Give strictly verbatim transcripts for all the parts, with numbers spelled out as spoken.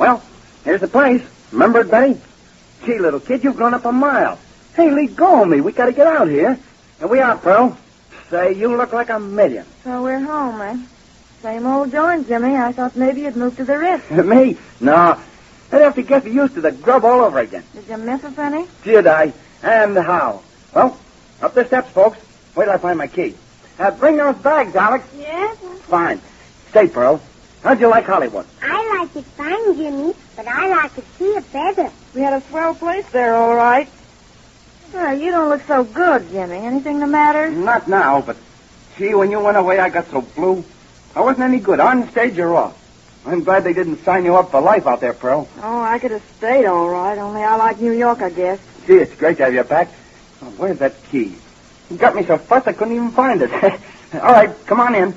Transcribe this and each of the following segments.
Well, here's the place. Remember it, Betty? Gee, little kid, you've gone up a mile. Hey, leave go of me. We gotta get out here. Here we are, Pearl. Say, you look like a million. So we're home, eh? Same old joint, Jimmy. I thought maybe you'd moved to the Ritz. Me? No. I'd have to get used to the grub all over again. Did you miss us any? Did I? And how? Well, up the steps, folks. Wait till I find my key. Uh, bring those bags, Alex. Yes? Fine. Say, Pearl, how'd you like Hollywood? I like it fine, Jimmy, but I like it here better. We had a swell place there, all right. Well, you don't look so good, Jimmy. Anything the matter? Not now, but gee, when you went away, I got so blue. I wasn't any good, on stage or off. I'm glad they didn't sign you up for life out there, Pearl. Oh, I could have stayed all right, only I like New York, I guess. Gee, it's great to have you back. Oh, where's that key? You got me so fussed I couldn't even find it. All right, come on in.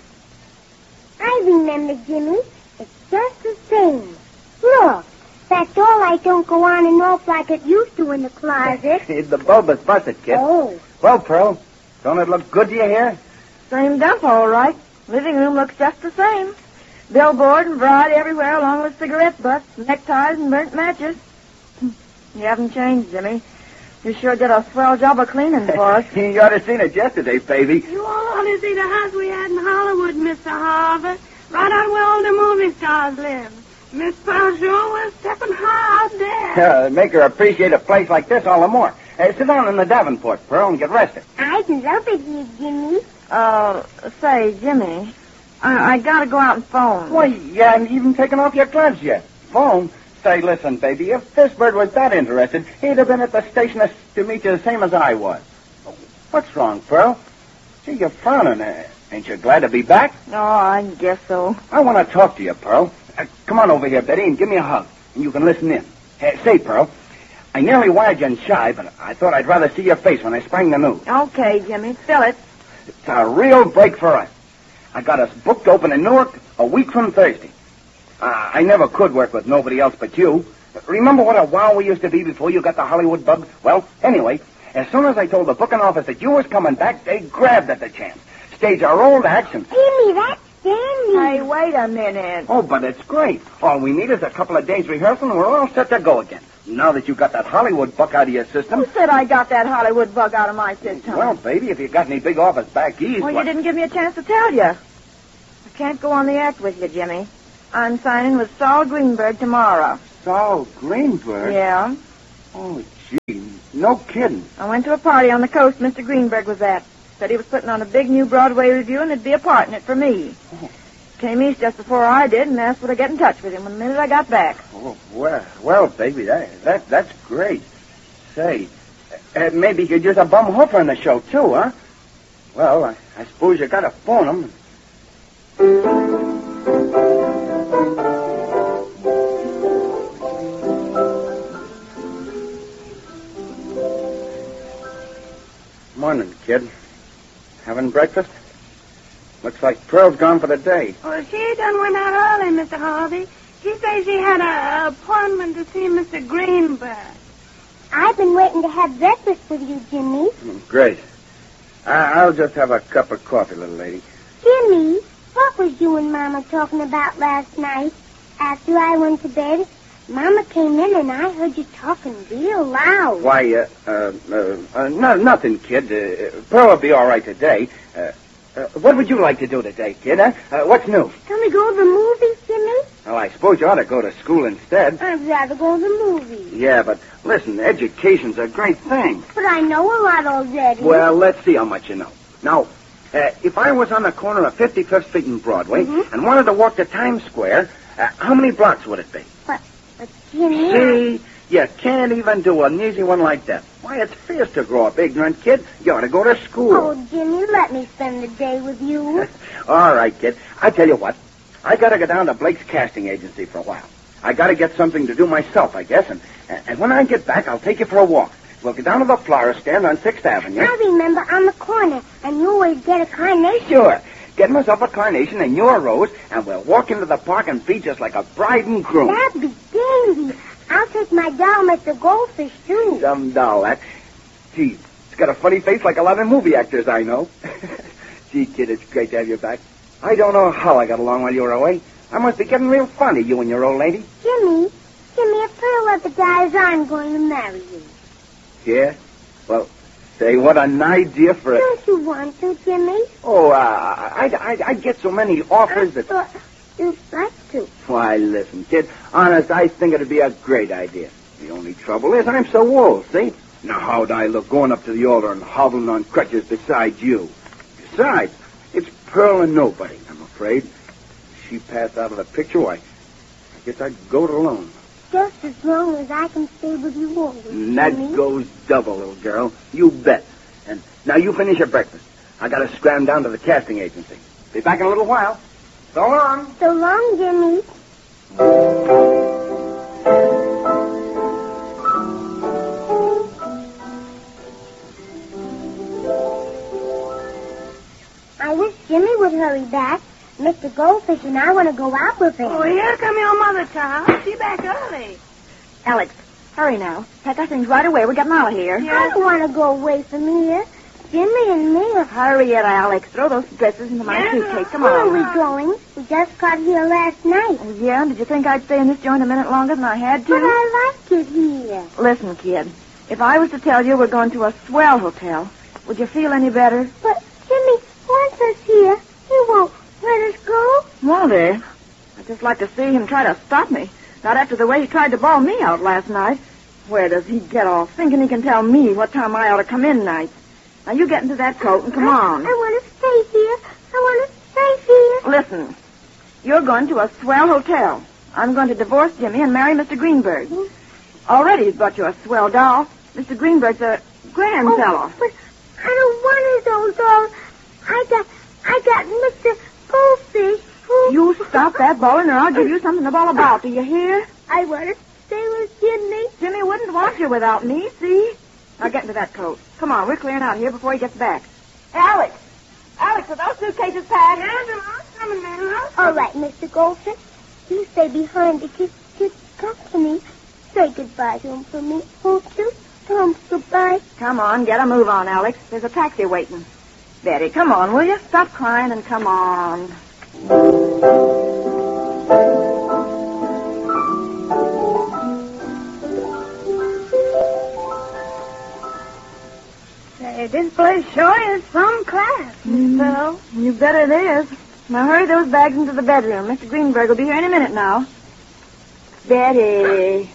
I remember, Jimmy. It's just the same. Look, that doorlight don't go on and off like it used to in the closet. The bulb is busted, kid. Oh. Well, Pearl, don't it look good to you here? Same dump, all right. Living room looks just the same. Billboard and variety everywhere, along with cigarette butts, neckties, and burnt matches. You haven't changed, Jimmy. You sure did a swell job of cleaning for us. You ought to seen it yesterday, baby. You all ought to see the house we had in Hollywood, Mister Harvey. Right out where all the movie stars live. Miss Pearl sure was stepping high out there. Uh, make her appreciate a place like this all the more. Uh, sit down in the Davenport, Pearl, and get rested. I'd love it here, Jimmy. Uh, say, Jimmy, I, I gotta go out and phone. Why, you haven't even taken off your gloves yet. Phone? Say, listen, baby, if this bird was that interested, he'd have been at the station to meet you the same as I was. What's wrong, Pearl? Gee, you're frowning. Uh, ain't you glad to be back? Oh, I guess so. I want to talk to you, Pearl. Uh, come on over here, Betty, and give me a hug, and you can listen in. Uh, say, Pearl, I nearly wired you in shy, but I thought I'd rather see your face when I sprang the news. Okay, Jimmy, fill it. It's a real break for us. I got us booked to open in Newark a week from Thursday. Uh, I never could work with nobody else but you. Remember what a wow we used to be before you got the Hollywood bug? Well, anyway, as soon as I told the booking office that you was coming back, they grabbed at the chance. Stage our old action. Jimmy, that's dandy. Hey, wait a minute. Oh, but it's great. All we need is a couple of days rehearsal and we're all set to go again. Now that you got that Hollywood buck out of your system. Who said I got that Hollywood bug out of my system? Well, baby, if you got any big offers back east... Well, what... you didn't give me a chance to tell you. I can't go on the act with you, Jimmy. I'm signing with Saul Greenberg tomorrow. Saul Greenberg? Yeah. Oh, gee, no kidding. I went to a party on the coast Mister Greenberg was at. Said he was putting on a big new Broadway review and there'd be a part in it for me. Oh. Came east just before I did and asked would I get in touch with him the minute I got back. Oh, well, well, baby, that, that that's great. Say, uh, maybe you could use a bum hoofer in the show, too, huh? Well, I, I suppose you gotta phone him. Morning, kid. Having breakfast? Looks like Pearl's gone for the day. Well, she done went out early, Mister Harvey. She says she had an appointment to see Mister Greenberg. I've been waiting to have breakfast with you, Jimmy. Mm, great. I- I'll just have a cup of coffee, little lady. Jimmy, what was you and Mama talking about last night after I went to bed? Mama came in and I heard you talking real loud. Why, uh, uh, uh, uh no, nothing, kid. Uh, Pearl will be all right today. Uh, uh, what would you like to do today, kid, huh? Uh, what's new? Can we go to the movies, Jimmy? Well, I suppose you ought to go to school instead. I'd rather go to the movies. Yeah, but listen, education's a great thing. But I know a lot already. Well, let's see how much you know. Now, uh, if I was on the corner of fifty-fifth Street and Broadway mm-hmm. and wanted to walk to Times Square, uh, how many blocks would it be? But, but Jimmy... See, you can't even do an easy one like that. Why, it's fierce to grow up, ignorant kid. You ought to go to school. Oh, Jimmy, let me spend the day with you. All right, kid. I tell you what. I got to go down to Blake's casting agency for a while. I got to get something to do myself, I guess, and and when I get back, I'll take you for a walk. We'll go down to the flower stand on sixth Avenue. I remember on the corner, and you always get a carnation. Sure. Get myself a carnation and you a rose, and we'll walk into the park and be just like a bride and groom. That'd be dandy. I'll take my doll, Mister Goldfish, too. Some doll, that. Gee, it's got a funny face like a lot of movie actors I know. Gee, kid, it's great to have you back. I don't know how I got along while you were away. I must be getting real fond of you and your old lady. Jimmy, Jimmy, if Pearl ever dies, I'm going to marry you. Yeah? Well, say, what an idea for a... Don't you want to, Jimmy? Oh, uh, I'd, I'd, I'd get so many offers that... Thought you'd like to. Why, listen, kid, honest, I think it'd be a great idea. The only trouble is I'm so old, see? Now, how'd I look going up to the altar and hobbling on crutches beside you? Besides, it's Pearl and nobody, I'm afraid. If she passed out of the picture, why, I guess I'd go it alone. Just as long as I can stay with you always, And that Jimmy. goes double, little girl. You bet. And now you finish your breakfast. I gotta scram down to the casting agency. Be back in a little while. So long. So long, Jimmy. I wish Jimmy would hurry back. Mister Goldfish and I want to go out with him. Oh, here come your mother, Charles. She back early. Alex, hurry now. Pack our things right away. We're getting out of here. I don't want to go away from here. Jimmy and me are... Hurry it, Alex. Throw those dresses into my Yes, suitcase. Come Where are on. we going? We just got here last night. Oh, yeah? Did you think I'd stay in this joint a minute longer than I had to? But I like it here. Listen, kid. If I was to tell you we're going to a swell hotel, would you feel any better? But Jimmy wants us here. He won't let us go. Won't he? I'd just like to see him try to stop me. Not after the way he tried to bawl me out last night. Where does he get off thinking he can tell me what time I ought to come in nights? Now, you get into that coat and come I, on. I want to stay here. I want to stay here. Listen, you're going to a swell hotel. I'm going to divorce Jimmy and marry Mister Greenberg. Already he's brought you a swell doll. Mister Greenberg's a grand Oh, fellow. but I don't want his old doll. I got, I got Mister Goldfish. Who... You stop that bowling or I'll give you something to bawl about. Do you hear? I want to stay with Jimmy. Jimmy wouldn't want you without me, see? Now get into that coat. Come on, we're clearing out here before he gets back. Alex! Alex, are those suitcases packed? Yes, I'm coming, man. All right, Mister Goldfish. You stay behind to keep keep company. Say goodbye to him for me, won't you? Tell him goodbye. Come on, get a move on, Alex. There's a taxi waiting. Betty, come on, will you? Stop crying and come on. Say, this place sure is some class, Miss Pearl. You bet it is. Now hurry those bags into the bedroom. Mister Greenberg will be here any minute now. Betty.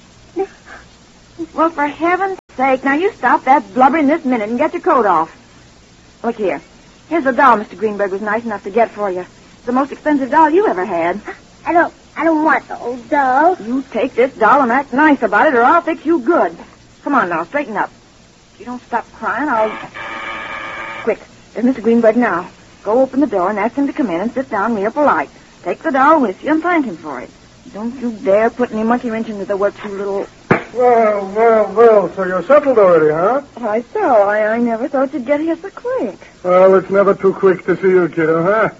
Well, for heaven's sake, now you stop that blubbering this minute and get your coat off. Look here. Here's the doll Mister Greenberg was nice enough to get for you. It's the most expensive doll you ever had. I don't, I don't want the old doll. You take this doll and act nice about it, or I'll fix you good. Come on now, straighten up. If you don't stop crying, I'll... Quick, there's Mister Greenberg now. Go open the door and ask him to come in and sit down real polite. Take the doll with you and thank him for it. Don't you dare put any monkey wrench into the work, you little... Well, well, well, so you're settled already, huh? Why so? I, I never thought you'd get here so quick. Well, it's never too quick to see you, kiddo, huh?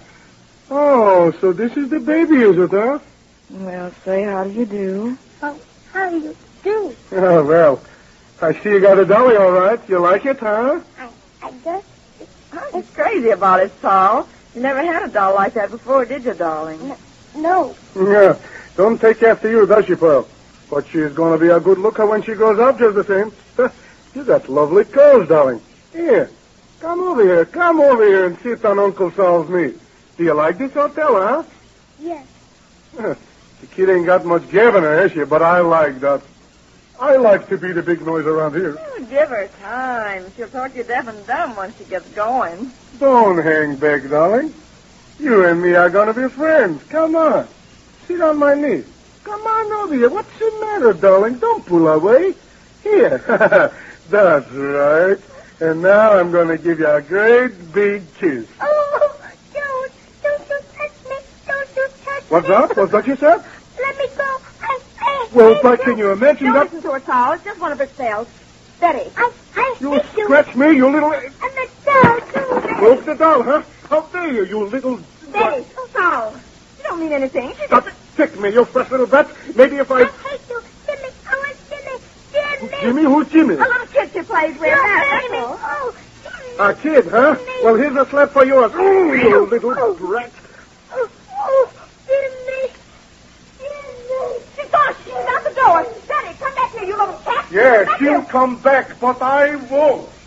Oh, so this is the baby, is it, huh? Well, say, how do you do? Oh, how do you do? Oh, well, I see you got a dolly, all right. You like it, huh? I, I guess. I'm crazy about it, Saul. You never had a doll like that before, did you, darling? No. Yeah. Don't take after you, does she, Pearl? But she's going to be a good looker when she grows up just the same. You got lovely curls, darling. Here, come over here. Come over here and sit on Uncle Saul's knee. Do you like this hotel, huh? Yes. The kid ain't got much giving her, has she? But I like that. I like to be the big noise around here. Oh, give her time. She'll talk you deaf and dumb once she gets going. Don't hang back, darling. You and me are going to be friends. Come on. Sit on my knee. Come on over here. What's the matter, darling? Don't pull away. Here. That's right. And now I'm going to give you a great big kiss. Oh, don't. Don't you touch me. Don't you touch What's me. that? What's that you said? Let me go. I, I Well, hate but you. can you imagine Don't that? listen to her, Saul. It's just one of her spells. Betty. I, I You hate you. scratch me, you little... And the doll, too. Broke the doll, huh? How dare you, you little... Betty. Oh, Saul. You don't mean anything. She Stop just... tick me, you fresh little bat. Maybe if I I... hate you. Jimmy. I want Jimmy. Jimmy. Jimmy? Who's Jimmy? A little kid she plays with. You're That's Jimmy. all. Oh, Jimmy. A kid, huh? Jimmy. Well, here's a slap for yours. Ooh, you little brat. Oh, oh, Jimmy. Yeah, she'll come back, but I won't.